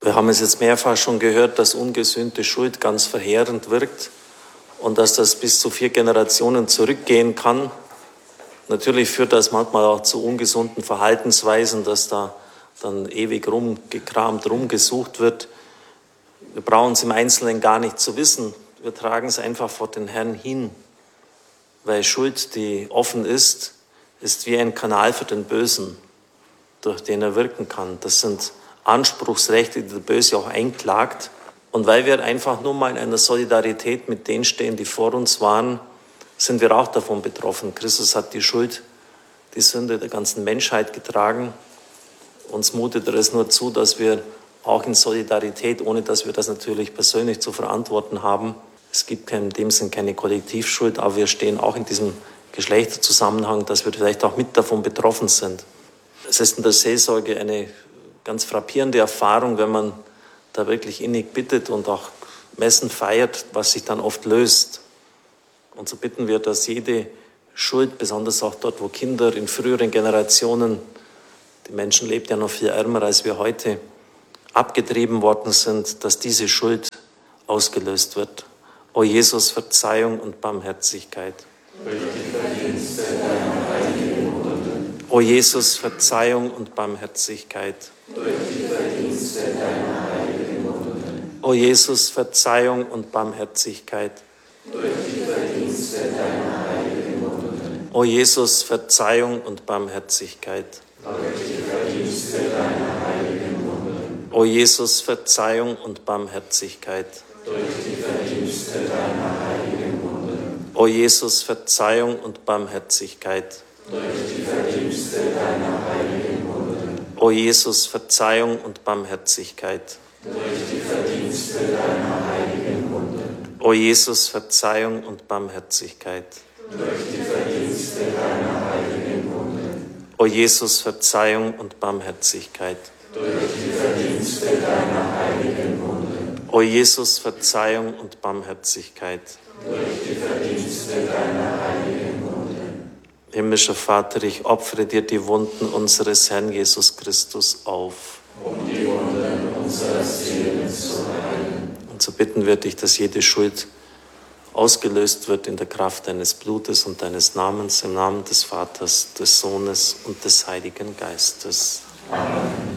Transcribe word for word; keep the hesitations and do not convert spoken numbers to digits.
Wir haben es jetzt mehrfach schon gehört, dass ungesühnte Schuld ganz verheerend wirkt und dass das bis zu vier Generationen zurückgehen kann. Natürlich führt das manchmal auch zu ungesunden Verhaltensweisen, dass da dann ewig rumgekramt, rumgesucht wird. Wir brauchen es im Einzelnen gar nicht zu wissen. Wir tragen es einfach vor den Herrn hin, weil Schuld, die offen ist, ist wie ein Kanal für den Bösen, durch den er wirken kann. Das sind Anspruchsrechte, die der Böse auch einklagt. Und weil wir einfach nur mal in einer Solidarität mit denen stehen, die vor uns waren, sind wir auch davon betroffen. Christus hat die Schuld, die Sünde der ganzen Menschheit getragen. Uns mutet er es nur zu, dass wir auch in Solidarität, ohne dass wir das natürlich persönlich zu verantworten haben, es gibt in dem Sinn keine Kollektivschuld, aber wir stehen auch in diesem Geschlechterzusammenhang, dass wir vielleicht auch mit davon betroffen sind. Es ist in der Seelsorge eine ganz frappierende Erfahrung, wenn man da wirklich innig bittet und auch Messen feiert, was sich dann oft löst. Und so bitten wir, dass jede Schuld, besonders auch dort, wo Kinder in früheren Generationen, die Menschen lebten ja noch viel ärmer als wir heute, abgetrieben worden sind, dass diese Schuld ausgelöst wird. O Jesus, Verzeihung und Barmherzigkeit. Durch die Verdienste deiner heiligen Mutter. O Jesus, Verzeihung und Barmherzigkeit. Durch die Verdienste deiner heiligen Mutter. O Jesus, Verzeihung und Barmherzigkeit. Durch die Verdienste deiner heiligen Mutter. O Jesus, Verzeihung und Barmherzigkeit. Durch die Verdienste deiner heiligen Mutter. O Jesus, Verzeihung und Barmherzigkeit. Durch die Verdienste deiner heiligen Mutter. O Jesus, Verzeihung und Barmherzigkeit. Durch die Verdienste deiner heiligen Mutter. O Jesus, Verzeihung und Barmherzigkeit. Durch die Verdienste deiner heiligen Mutter. O Jesus, Verzeihung und Barmherzigkeit. Durch die Verdienste deiner heiligen Mutter. O Jesus, Verzeihung und Barmherzigkeit. Durch die Verdienste deiner heiligen Mutter. O Jesus, Verzeihung und Barmherzigkeit. Durch die Verdienste deiner heiligen Mutter. Himmlischer Vater, ich opfere dir die Wunden unseres Herrn Jesus Christus auf. Um die Wunden unserer Seelen zu heilen. Und so bitten wir dich, dass jede Schuld ausgelöst wird in der Kraft deines Blutes und deines Namens, im Namen des Vaters, des Sohnes und des Heiligen Geistes. Amen.